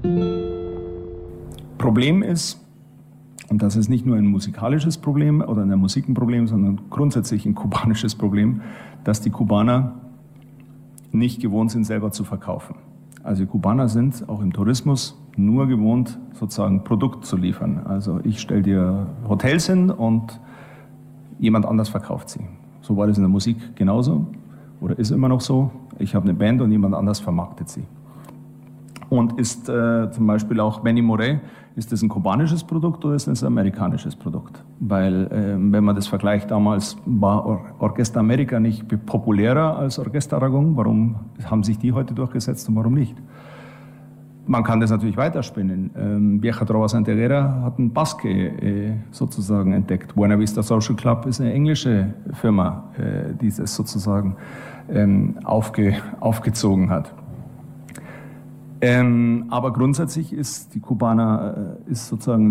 Problem ist, und das ist nicht nur ein musikalisches Problem oder in der Musik ein Problem, sondern grundsätzlich ein kubanisches Problem, dass die Kubaner nicht gewohnt sind, selber zu verkaufen. Also die Kubaner sind auch im Tourismus nur gewohnt, sozusagen Produkt zu liefern. Also ich stelle dir Hotels hin und jemand anders verkauft sie. So war das in der Musik genauso oder ist immer noch so. Ich habe eine Band und jemand anders vermarktet sie. Und ist zum Beispiel auch Benny Moré, ist das ein kubanisches Produkt oder ist das ein amerikanisches Produkt? Weil wenn man das vergleicht, damals war Orquesta América nicht populärer als Orquesta Aragón. Warum haben sich die heute durchgesetzt und warum nicht? Man kann das natürlich weiterspinnen. Vieja Trova Santiaguera hat einen Basque sozusagen entdeckt. Buena Vista Social Club ist eine englische Firma, die das sozusagen aufgezogen hat. Aber grundsätzlich ist die Kubaner ist sozusagen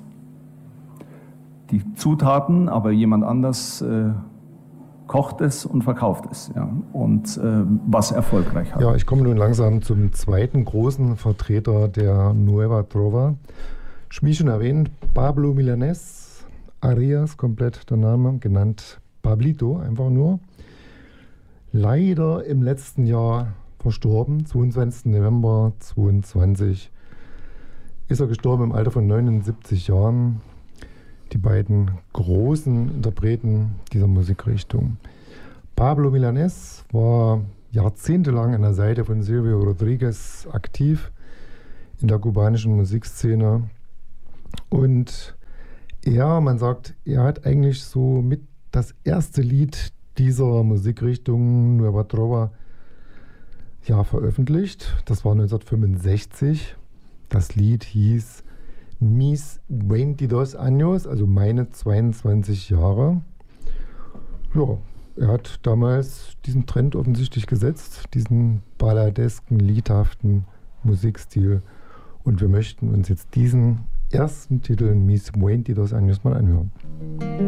die Zutaten, aber jemand anders kocht es und verkauft es, ja, und was erfolgreich hat. Ja, ich komme nun langsam zum zweiten großen Vertreter der Nueva Trova. Wie schon erwähnt, Pablo Milanés Arias, komplett der Name, genannt Pablito, einfach nur. Leider im letzten Jahr verstorben, 22. November 2022 ist er gestorben im Alter von 79 Jahren. Die beiden großen Interpreten dieser Musikrichtung. Pablo Milanés war jahrzehntelang an der Seite von Silvio Rodríguez aktiv in der kubanischen Musikszene. Und man sagt, er hat eigentlich so mit das erste Lied dieser Musikrichtung Nueva Trova veröffentlicht. Das war 1965. Das Lied hieß Mis 22 años, also meine 22 Jahre. Ja, er hat damals diesen Trend offensichtlich gesetzt, diesen balladesken, liedhaften Musikstil. Und wir möchten uns jetzt diesen ersten Titel Mis 22 años mal anhören.